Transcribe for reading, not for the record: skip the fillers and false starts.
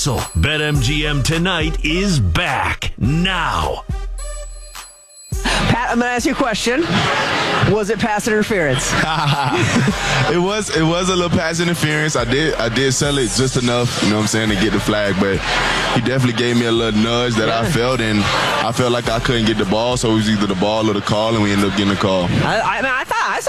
So, BetMGM Tonight is back now. Pat, I'm going to ask you a question. Was it pass interference? It was a little pass interference. I did sell it just enough, you know what I'm saying, to get the flag, but he definitely gave me a little nudge that I felt, and I felt like I couldn't get the ball, so it was either the ball or the call, and we ended up getting the call. I thought